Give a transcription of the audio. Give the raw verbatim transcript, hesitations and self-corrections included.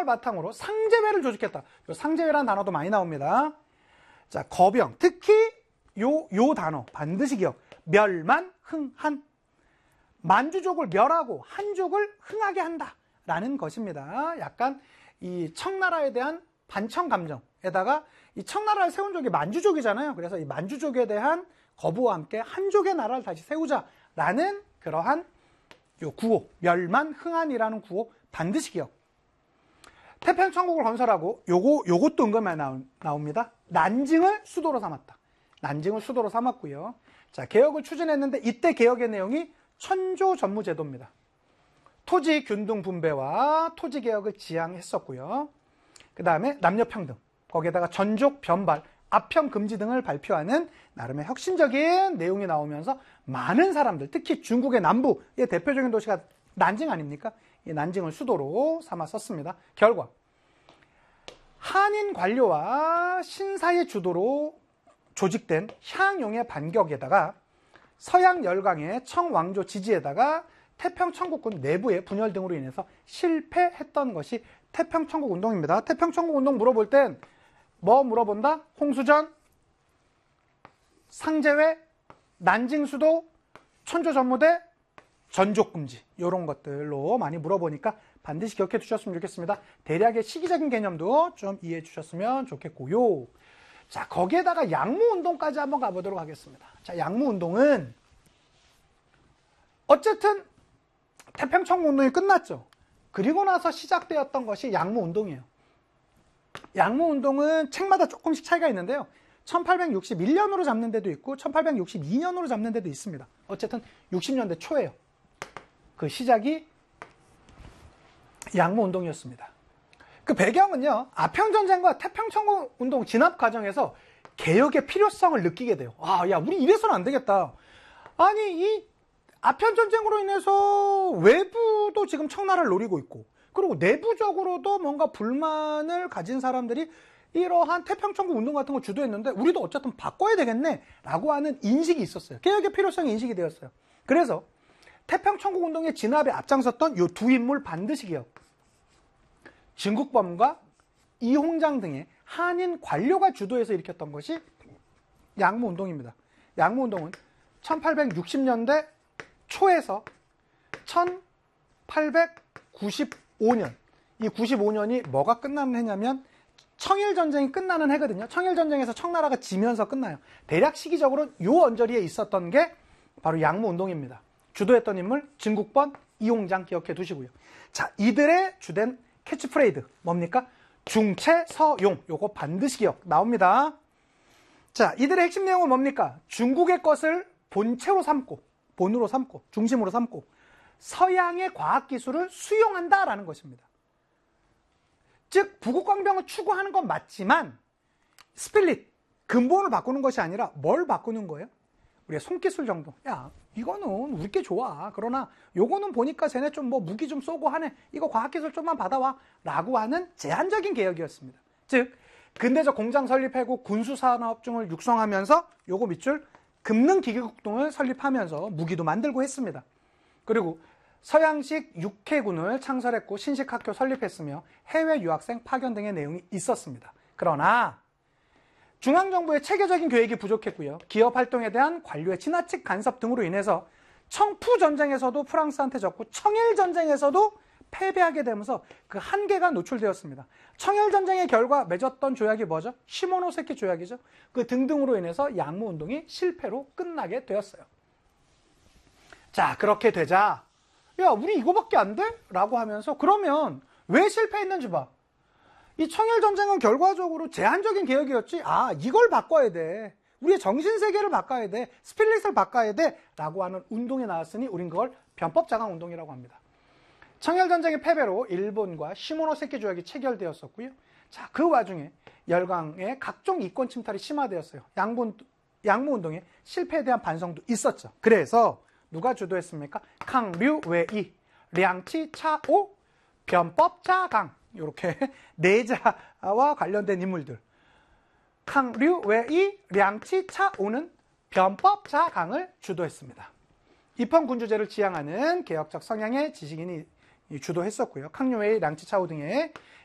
바탕으로 상제회를 조직했다. 요 상제회라는 단어도 많이 나옵니다. 자, 거병. 특히 요, 요 단어 반드시 기억. 멸만, 흥한. 만주족을 멸하고 한족을 흥하게 한다. 라는 것입니다. 약간 이 청나라에 대한 반청 감정에다가 이 청나라를 세운 족이 만주족이잖아요. 그래서 이 만주족에 대한 거부와 함께 한족의 나라를 다시 세우자라는 그러한 요 구호, 멸만, 흥한이라는 구호 반드시 기억. 태평천국을 건설하고 요거, 요것도 은근히 나옵니다. 난징을 수도로 삼았다. 난징을 수도로 삼았고요. 자, 개혁을 추진했는데 이때 개혁의 내용이 천조전무제도입니다. 토지 균등 분배와 토지 개혁을 지향했었고요. 그 다음에 남녀평등, 거기에다가 전족 변발, 압형 금지 등을 발표하는 나름의 혁신적인 내용이 나오면서 많은 사람들, 특히 중국의 남부의 대표적인 도시가 난징 아닙니까? 이 난징을 수도로 삼았었습니다. 결과 한인 관료와 신사의 주도로 조직된 향용의 반격에다가 서양 열강의 청왕조 지지에다가 태평천국군 내부의 분열 등으로 인해서 실패했던 것이 태평천국 운동입니다. 태평천국 운동 물어볼 땐 뭐 물어본다? 홍수전, 상제회, 난징수도, 천조전무대, 전족금지 이런 것들로 많이 물어보니까 반드시 기억해 주셨으면 좋겠습니다. 대략의 시기적인 개념도 좀 이해해 주셨으면 좋겠고요. 자, 거기에다가 양무운동까지 한번 가보도록 하겠습니다. 자, 양무운동은 어쨌든 태평천국 운동이 끝났죠. 그리고 나서 시작되었던 것이 양무운동이에요. 양무운동은 책마다 조금씩 차이가 있는데요. 천팔백육십일 년으로 잡는 데도 있고 천팔백육십이 년으로 잡는 데도 있습니다. 어쨌든 육십 년대 초예요. 그 시작이 양무운동이었습니다. 그 배경은요, 아평전쟁과 태평천국 운동 진압 과정에서 개혁의 필요성을 느끼게 돼요. 아, 야, 우리 이래서는 안 되겠다. 아니, 이 아편전쟁으로 인해서 외부도 지금 청나라를 노리고 있고, 그리고 내부적으로도 뭔가 불만을 가진 사람들이 이러한 태평천국 운동 같은 걸 주도했는데 우리도 어쨌든 바꿔야 되겠네 라고 하는 인식이 있었어요. 개혁의 필요성이 인식이 되었어요. 그래서 태평천국 운동의 진압에 앞장섰던 이 두 인물 반드시 기억. 진국범과 이홍장 등의 한인 관료가 주도해서 일으켰던 것이 양무운동입니다. 양무운동은 천팔백육십 년대 초에서 천팔백구십오 년, 이 구십오 년이 뭐가 끝나는 해냐면 청일전쟁이 끝나는 해거든요. 청일전쟁에서 청나라가 지면서 끝나요. 대략 시기적으로 이 언저리에 있었던 게 바로 양무운동입니다. 주도했던 인물 진국범, 이홍장 기억해 두시고요. 자, 이들의 주된 캐치프레이드 뭡니까? 중채서용, 요거 반드시 기억 나옵니다. 자, 이들의 핵심 내용은 뭡니까? 중국의 것을 본체로 삼고, 본으로 삼고, 중심으로 삼고 서양의 과학기술을 수용한다라는 것입니다. 즉, 부국강병을 추구하는 건 맞지만 스필릿, 근본을 바꾸는 것이 아니라 뭘 바꾸는 거예요? 우리의 손기술 정도. 야, 이거는 우리 게 좋아. 그러나 요거는 보니까 쟤네 좀 뭐 무기 좀 쏘고 하네. 이거 과학기술 좀만 받아와. 라고 하는 제한적인 개혁이었습니다. 즉, 근대적 공장 설립하고 군수산업중을 육성하면서 요거 밑줄 금능기계국동을 설립하면서 무기도 만들고 했습니다. 그리고 서양식 육해군을 창설했고 신식학교 설립했으며 해외 유학생 파견 등의 내용이 있었습니다. 그러나 중앙정부의 체계적인 계획이 부족했고요. 기업활동에 대한 관료의 지나친 간섭 등으로 인해서 청푸전쟁에서도 프랑스한테 졌고 청일전쟁에서도 패배하게 되면서 그 한계가 노출되었습니다. 청일전쟁의 결과 맺었던 조약이 뭐죠? 시모노세키 조약이죠. 그 등등으로 인해서 양무운동이 실패로 끝나게 되었어요. 자, 그렇게 되자 야, 우리 이거밖에 안 돼? 라고 하면서 그러면 왜 실패했는지 봐. 이 청일전쟁은 결과적으로 제한적인 개혁이었지. 아, 이걸 바꿔야 돼. 우리의 정신세계를 바꿔야 돼. 스피릿을 바꿔야 돼. 라고 하는 운동이 나왔으니 우린 그걸 변법자강운동이라고 합니다. 청일전쟁의 패배로 일본과 시모노세키 조약이 체결되었었고요. 자, 그 와중에 열강의 각종 이권 침탈이 심화되었어요. 양무, 양무운동의 실패에 대한 반성도 있었죠. 그래서 누가 주도했습니까? 강류웨이, 량치차오, 변법자강 이렇게 네 자와 관련된 인물들. 강류웨이, 량치차오는 변법자강을 주도했습니다. 입헌군주제를 지향하는 개혁적 성향의 지식인이 주도했었고요. 강류웨이, 량치차오 등의